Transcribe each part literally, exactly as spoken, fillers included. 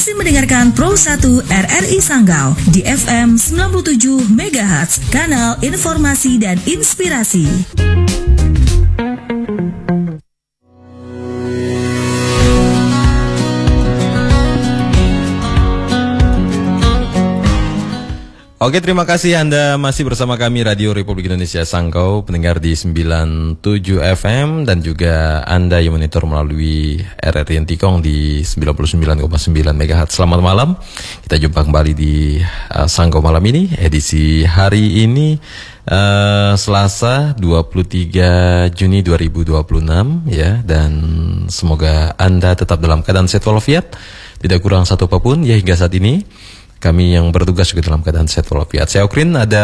masih mendengarkan Pro satu R R I Sanggau di F M sembilan puluh tujuh megahertz, kanal informasi dan inspirasi. Oke, terima kasih Anda masih bersama kami Radio Republik Indonesia Sanggau, pendengar di sembilan puluh tujuh F M, dan juga Anda yang monitor melalui R R I Entikong di sembilan puluh sembilan koma sembilan megahertz. Selamat malam, kita jumpa kembali di uh, Sanggau malam ini, edisi hari ini uh, Selasa dua puluh tiga Juni dua ribu dua puluh enam ya, dan semoga Anda tetap dalam keadaan sehat walafiat, tidak kurang satu apapun ya hingga saat ini. Kami yang bertugas juga dalam keadaan sehat walafiat. Saya Okrin, ada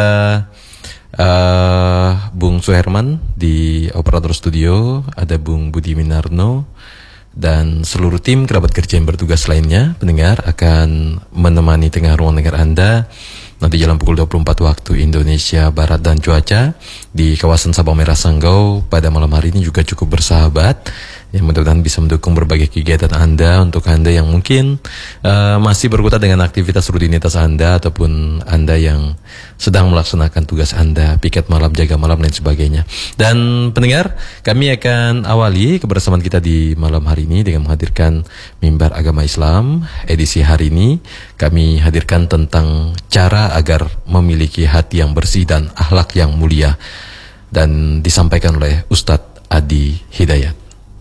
uh, Bung Suherman di operator studio, ada Bung Budi Minarno, dan seluruh tim kerabat kerja yang bertugas lainnya. Pendengar akan menemani tengah ruang dengar Anda nanti jalan pukul dua puluh empat waktu Indonesia Barat, dan cuaca di kawasan Sabang Merah Sanggau pada malam hari ini juga cukup bersahabat. Yang mudah-mudahan bisa mendukung berbagai kegiatan Anda. Untuk Anda yang mungkin uh, masih berkutat dengan aktivitas rutinitas Anda, ataupun Anda yang sedang melaksanakan tugas Anda, piket malam, jaga malam, dan sebagainya. Dan pendengar, kami akan awali kebersamaan kita di malam hari ini dengan menghadirkan Mimbar Agama Islam. Edisi hari ini kami hadirkan tentang cara agar memiliki hati yang bersih dan akhlak yang mulia, dan disampaikan oleh Ustadz Adi Hidayat.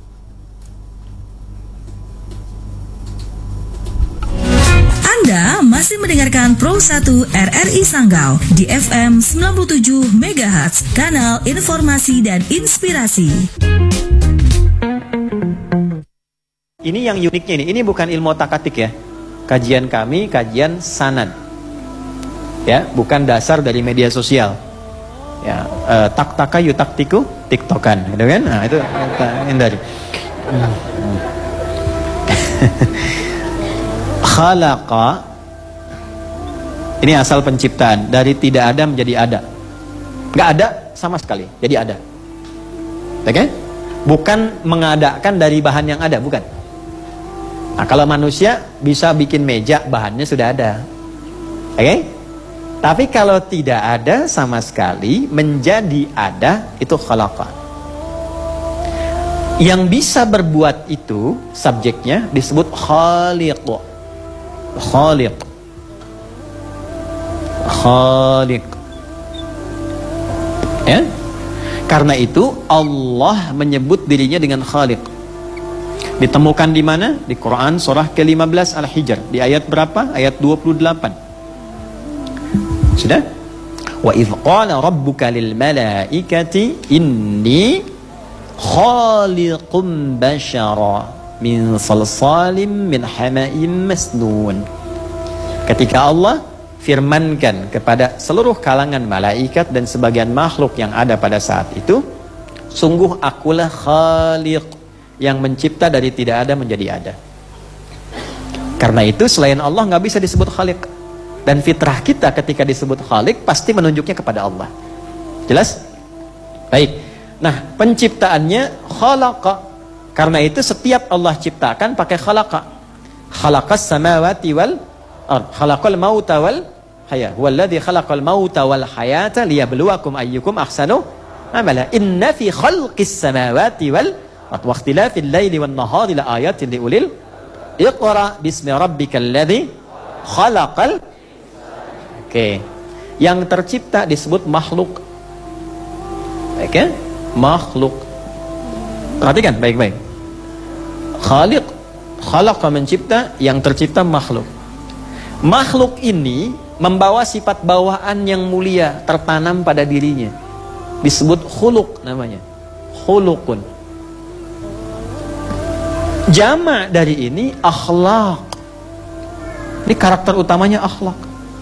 Anda masih mendengarkan Pro satu R R I Sanggau di F M sembilan puluh tujuh megahertz, kanal informasi dan inspirasi. Ini yang uniknya ini, ini bukan ilmu otak-atik ya. Kajian kami, kajian sanad. Ya, bukan dasar dari media sosial. Ya, uh, tak-taka yutaktiku, tiktokan, gitu kan? Nah, itu hindari. Khalaqa, ini asal penciptaan, dari tidak ada menjadi ada. Nggak ada sama sekali, jadi ada. Oke? Okay? Bukan mengadakan dari bahan yang ada, bukan. Nah, kalau manusia bisa bikin meja, bahannya sudah ada. Oke? Okay? Tapi kalau tidak ada sama sekali menjadi ada, itu khalaqa. Yang bisa berbuat itu, subjeknya disebut khaliq. Khaliq. Khaliq. Ya? Karena itu Allah menyebut dirinya dengan Khaliq. Ditemukan di mana? Di Quran surah ke lima belas Al-Hijr. Di ayat berapa? Ayat dua puluh delapan. Sudah? Wa idh qala rabbuka lil malaikati inni khaliqum basyara min salsalim min hama'im masnun. Ketika Allah firmankan kepada seluruh kalangan malaikat dan sebagian makhluk yang ada pada saat itu, sungguh akulah Khaliq yang mencipta dari tidak ada menjadi ada. Karena itu selain Allah nggak bisa disebut Khaliq, dan fitrah kita ketika disebut Khaliq pasti menunjuknya kepada Allah. Jelas? Baik. Nah, penciptaannya khalaqa. Karena itu setiap Allah ciptakan pakai khalaqa. Khalaqas samawati wal ard, khalaqal mauta wal haya. Huwallazi khalaqal mauta wal hayata liyabluwakum ayyukum ahsanu amala. Inna fi khalqis samawati wal ard wa ikhtilafil laili wan nahari la ayatin liulil. Iqra bismi rabbikal ladzi khalaqal. Oke. Yang tercipta disebut makhluk. Oke? Okay? Makhluk. Perhatikan baik-baik. Khaliq, khalaqa mencipta, yang tercipta makhluk. Makhluk ini membawa sifat bawaan yang mulia tertanam pada dirinya. Disebut khuluq namanya. Khuluqun. Jama' dari ini akhlak. Ini karakter utamanya akhlak.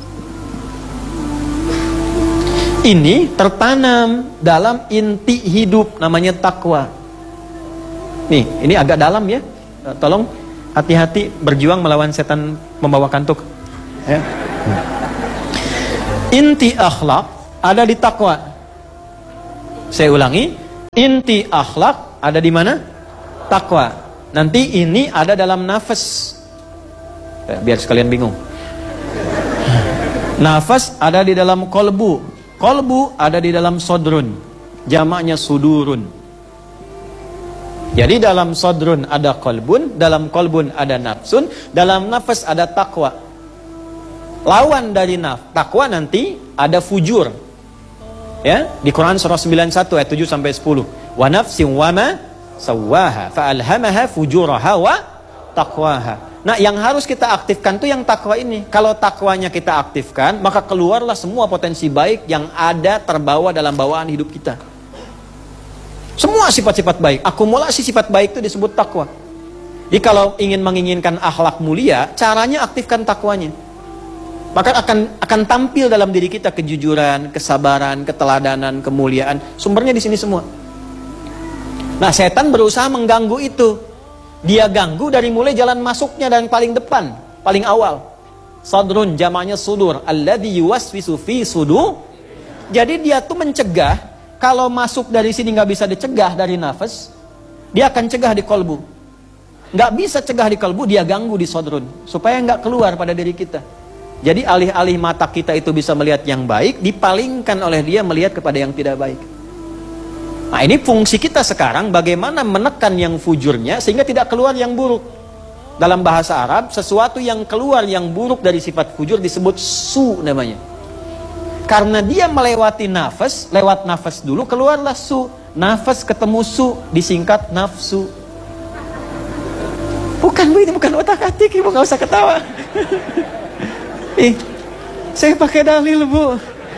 Ini tertanam dalam inti hidup namanya takwa. Nih, ini agak dalam ya. Tolong hati-hati berjuang melawan setan membawa kantuk. Ya. Inti akhlak ada di takwa. Saya ulangi, inti akhlak ada di mana? Takwa. Nanti ini ada dalam nafas. biar sekalian bingung. Nafas ada di dalam kolbu, kolbu ada di dalam sodrun, jamaknya sudurun. Jadi dalam sodrun ada kolbun, dalam kolbun ada nafsun, dalam nafas ada takwa. Lawan dari naf takwa nanti ada fujur. Ya, di Quran surah sembilan puluh satu ayat tujuh sampai sepuluh. Wa nafsin wa ma sawwaha fa alhamaha fujuraha wa taqwaha. Nah, yang harus kita aktifkan tuh yang takwa ini. Kalau takwanya kita aktifkan, maka keluarlah semua potensi baik yang ada terbawa dalam bawaan hidup kita. Semua sifat-sifat baik, akumulasi sifat baik itu disebut takwa. Jadi kalau ingin menginginkan akhlak mulia, caranya aktifkan takwanya. Maka akan akan tampil dalam diri kita kejujuran, kesabaran, keteladanan, kemuliaan. Sumbernya di sini semua. Nah, setan berusaha mengganggu itu. Dia ganggu dari mulai jalan masuknya dan paling depan, paling awal. Sadrun jamaknya sudur, alladzi yuwaswisu fi sudur. Jadi dia tuh mencegah, kalau masuk dari sini nggak bisa dicegah dari nafas, dia akan cegah di kolbu. Nggak bisa cegah di kolbu, dia ganggu di sadrun supaya nggak keluar pada diri kita. Jadi alih-alih mata kita itu bisa melihat yang baik, dipalingkan oleh dia melihat kepada yang tidak baik. Nah, ini fungsi kita sekarang bagaimana menekan yang fujurnya sehingga tidak keluar yang buruk. Dalam bahasa Arab, sesuatu yang keluar yang buruk dari sifat fujur disebut su namanya. Karena dia melewati nafas, lewat nafas dulu keluarlah su. Nafas ketemu su, disingkat nafsu. Bukan Bu, ini bukan otak-atik, Ibu nggak usah ketawa. Ih, saya pakai dalil Bu.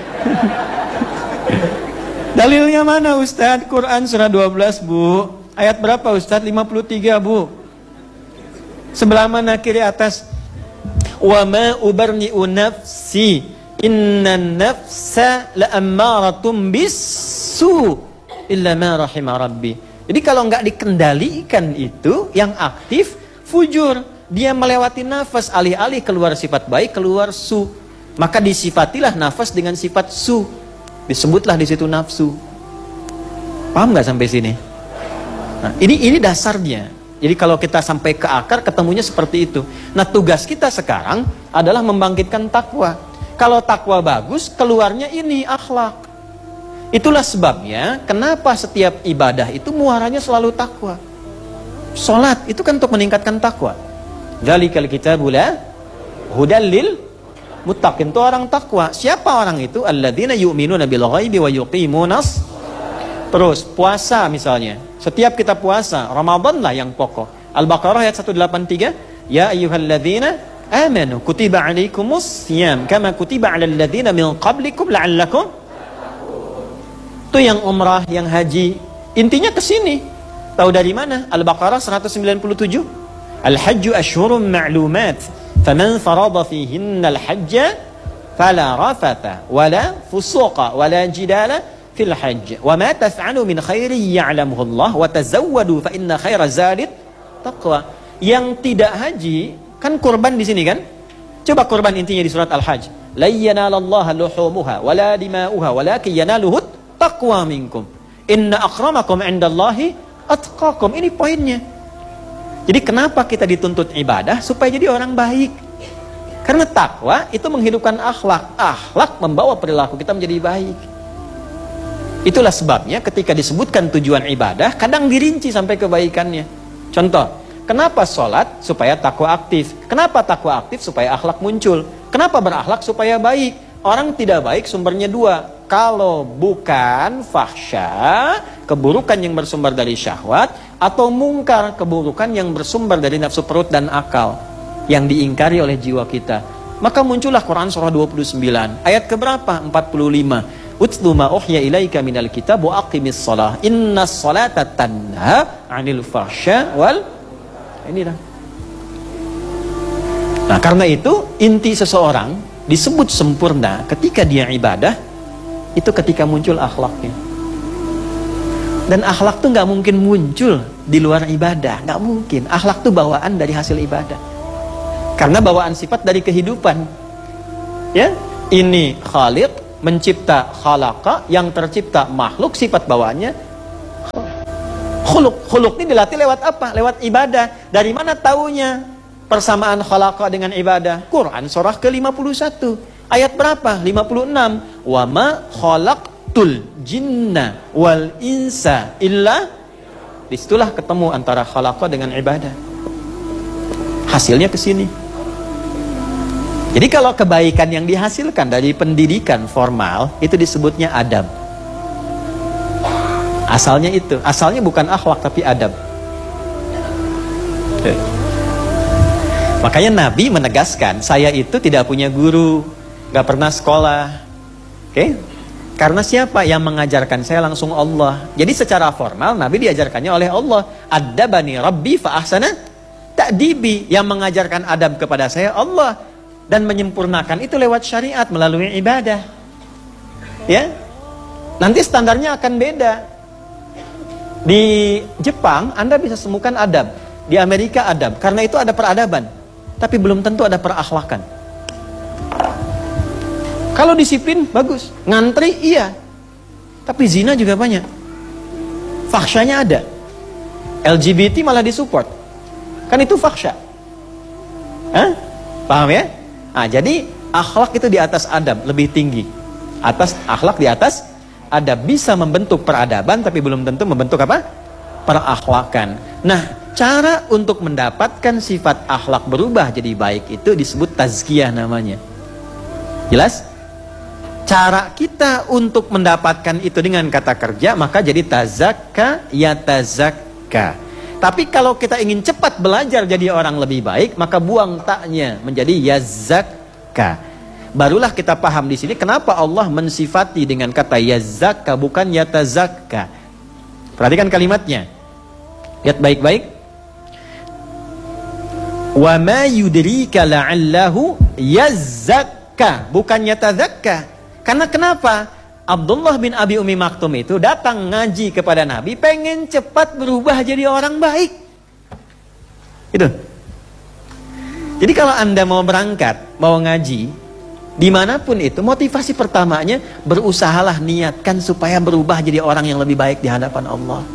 Dalilnya mana Ustadz? Quran surah dua belas Bu. Ayat berapa Ustadz? lima puluh tiga Bu. Sebelah mana kiri atas? Wa ma ubarni'u nafsi innan nafsa la'ammaratum bisu illa ma rahima rabbi. Jadi kalau nggak dikendalikan itu, yang aktif fujur. Dia melewati nafas, alih-alih keluar sifat baik, keluar su. Maka disifatilah nafas dengan sifat su. Disebutlah di situ nafsu. Paham nggak sampai sini? Nah, ini ini dasarnya. Jadi kalau kita sampai ke akar, ketemunya seperti itu. Nah, tugas kita sekarang adalah membangkitkan takwa. Kalau takwa bagus, keluarnya ini akhlak. Itulah sebabnya kenapa setiap ibadah itu muaranya selalu takwa. Salat itu kan untuk meningkatkan takwa. Dzalikal kitabu la hudal lil muttaqin, itu orang takwa. Siapa orang itu? Alladzina yu'minuna bil ghaibi wa yuqimunas. Terus puasa misalnya. Setiap kita puasa, Ramadan lah yang pokok. Al-Baqarah ayat seratus delapan puluh tiga, ya ayyuhalladzina amanu kutiba 'alaikumus shiyam kama kutiba 'alal ladzina min qablikum la'allakum. Itu yang umrah, yang haji. Intinya ke sini. Tahu dari mana? Al-Baqarah seratus sembilan puluh tujuh. Al-hajju asyhurun ma'lumat. Faman farada fihinna al-hajja fala rafatha wala fusuqa wala jidala fil hajj wa ma taf'alu min khairin ya'lamuhu Allah wa tazawwadu fa inna khaira zadit taqwa. Yang tidak haji kan kurban di sini kan? Coba kurban intinya di surat Al-Hajj. La yanalallaha luhumuha wala dima'uha walakin yanaluhu taqwa minkum. Inna akramakum 'indallahi atqakum. Ini poinnya. Jadi kenapa kita dituntut ibadah? Supaya jadi orang baik. Karena takwa itu menghidupkan akhlak. Akhlak membawa perilaku kita menjadi baik. Itulah sebabnya ketika disebutkan tujuan ibadah, kadang dirinci sampai kebaikannya. Contoh, kenapa sholat? Supaya takwa aktif. Kenapa takwa aktif? Supaya akhlak muncul. Kenapa berakhlak? Supaya baik. Orang tidak baik sumbernya dua. Kalau bukan fahsya, keburukan yang bersumber dari syahwat, atau mungkar, keburukan yang bersumber dari nafsu perut dan akal yang diingkari oleh jiwa kita, maka muncullah Quran surah dua puluh sembilan ayat keberapa? empat puluh lima. Utlu ma uhya ilaika minal kitab wa aqimis shalah innas salata tanha 'anil fahsya wal. Ini dah. Nah, karena itu inti seseorang disebut sempurna ketika dia ibadah itu ketika muncul akhlaknya. Dan akhlak tuh nggak mungkin muncul di luar ibadah, nggak mungkin. Akhlak tuh bawaan dari hasil ibadah. Karena bawaan sifat dari kehidupan. Ya, ini Khaliq mencipta khalaqa, yang tercipta makhluk sifat bawaannya khuluk. Khuluk ini dilatih lewat apa? Lewat ibadah. Dari mana taunya? persamaan khalaqa dengan ibadah? Quran surah ke lima puluh satu. Ayat berapa? lima puluh enam. Wa ma khalaqtul jinna wal insa illa. Disitulah ketemu antara khalaqa dengan ibadah. Hasilnya ke sini. Jadi kalau kebaikan yang dihasilkan dari pendidikan formal itu disebutnya adab. Asalnya itu, asalnya bukan akhlak tapi adab. Makanya Nabi menegaskan, saya itu tidak punya guru, gak pernah sekolah. Oke? Okay? Karena siapa yang mengajarkan saya? Langsung Allah. Jadi secara formal Nabi diajarkannya oleh Allah. Adabani Rabbi fa ahsana ta'dibi. Yang mengajarkan adab kepada saya Allah, dan menyempurnakan itu lewat syariat melalui ibadah. Ya. Nanti standarnya akan beda. Di Jepang Anda bisa temukan adab, di Amerika adab. Karena itu ada peradaban, tapi belum tentu ada perakhlakan. Kalau disiplin bagus, ngantri iya, tapi zina juga banyak, fahsyanya ada. L G B T malah disupport, kan itu fahsya. Hah? Paham ya? Nah, jadi akhlak itu di atas adab, lebih tinggi. Atas akhlak di atas adab, bisa membentuk peradaban, tapi belum tentu membentuk apa? Perakhlakan. Nah, cara untuk mendapatkan sifat akhlak berubah jadi baik itu disebut tazkiyah namanya. Jelas? Cara kita untuk mendapatkan itu dengan kata kerja, maka jadi tazakka ya tazakka. Tapi kalau kita ingin cepat belajar jadi orang lebih baik, maka buang taknya menjadi yazakka. Barulah kita paham di sini kenapa Allah mensifati dengan kata yazakka bukan yatazakka. Perhatikan kalimatnya. Lihat baik-baik. Wa ma yudrika la'allahu yazakka, bukan yatazakka. Karena kenapa? Abdullah bin Abi Umi Maktum itu datang ngaji kepada Nabi, pengen cepat berubah jadi orang baik. Itu. Jadi kalau Anda mau berangkat, mau ngaji, dimanapun itu, motivasi pertamanya, berusahalah niatkan supaya berubah jadi orang yang lebih baik di hadapan Allah.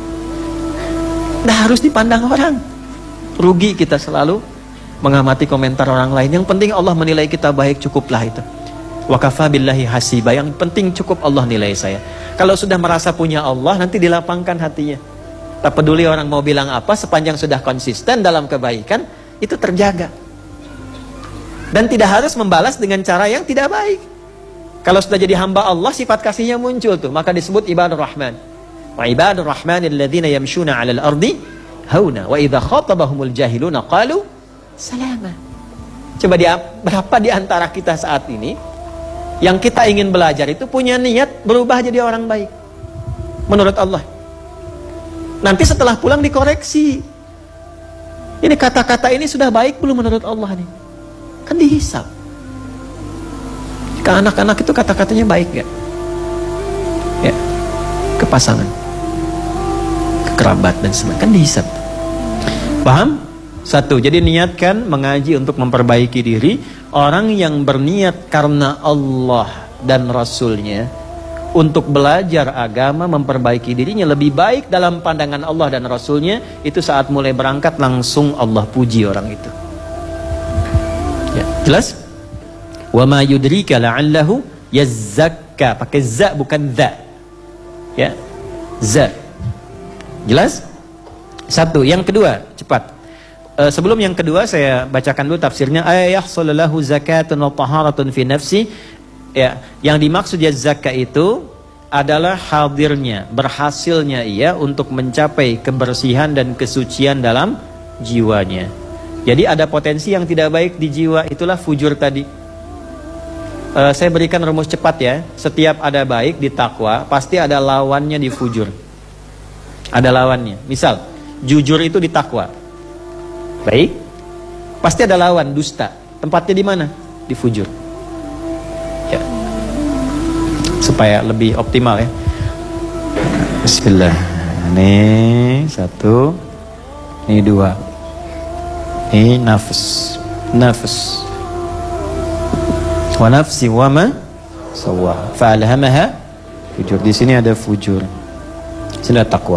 Nah, harus dipandang orang. Rugi kita selalu mengamati komentar orang lain. Yang penting Allah menilai kita baik, cukuplah itu. Wa kafa billahi hasiba, yang penting cukup Allah nilai saya. Kalau sudah merasa punya Allah, nanti dilapangkan hatinya. Tak peduli orang mau bilang apa, sepanjang sudah konsisten dalam kebaikan, itu terjaga. Dan tidak harus membalas dengan cara yang tidak baik. Kalau sudah jadi hamba Allah, sifat kasihnya muncul tuh, maka disebut ibadur rahman. Wa ibadur rahmanil ladzina yamshuna 'alal ardi hauna wa idza khatabahumul jahiluna qalu salama. Coba dia, berapa di antara kita saat ini yang kita ingin belajar itu punya niat berubah jadi orang baik menurut Allah. Nanti setelah pulang dikoreksi. Ini kata-kata ini sudah baik belum menurut Allah nih? Kan dihisab. Ke anak-anak itu kata-katanya baik gak? Ya. Ke pasangan, ke kerabat dan sebagainya, kan dihisab. Paham? Satu, jadi niatkan mengaji untuk memperbaiki diri. Orang yang berniat karena Allah dan Rasulnya untuk belajar agama, memperbaiki dirinya lebih baik dalam pandangan Allah dan Rasulnya, itu saat mulai berangkat langsung Allah puji orang itu. Ya, jelas? Wa ma yudrika la'allahu yazakka, pakai za bukan dza. Ya, za. Jelas? Satu, yang kedua, cepat. Uh, sebelum yang kedua saya bacakan dulu tafsirnya. Ayah sallallahu zakatun wa taharatun fi nafsi. Ya, yang dimaksud ya zakat itu adalah hadirnya, berhasilnya ia untuk mencapai kebersihan dan kesucian dalam jiwanya. Jadi ada potensi yang tidak baik di jiwa, itulah fujur tadi. Uh, saya berikan rumus cepat ya. Setiap ada baik di takwa, pasti ada lawannya di fujur. Ada lawannya. Misal, jujur itu di takwa. Baik, pasti ada lawan, dusta. Tempatnya di mana? Di fujur. Ya. Supaya lebih optimal ya. Bismillah. Ini satu, ini dua, ini nafs, nafs. Wa nafsi wa ma sawwa. Fa'alhamaha fujur. Di sini ada fujur. Sini ada takwa.